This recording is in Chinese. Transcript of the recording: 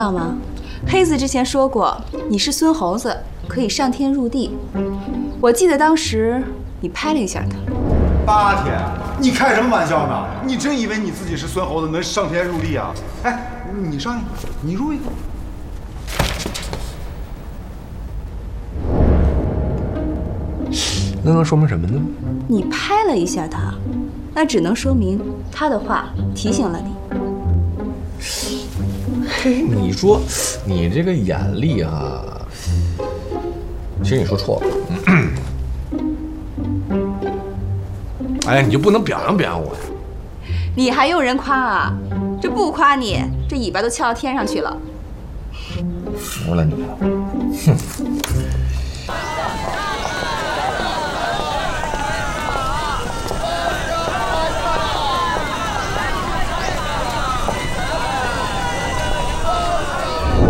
知道吗？黑子之前说过你是孙猴子，可以上天入地。我记得当时你拍了一下他。 8天？你开什么玩笑呢？你真以为你自己是孙猴子能上天入地啊？哎，你上一个，你入一个。 那能说明什么呢？ 你拍了一下他，那只能说明他的话提醒了你。 嘿，你说你这个眼力啊，其实你说错了。哎，你就不能表扬表扬我呀？ 你还用人夸啊？这不夸你，这尾巴都翘到天上去了。 服了你了，哼！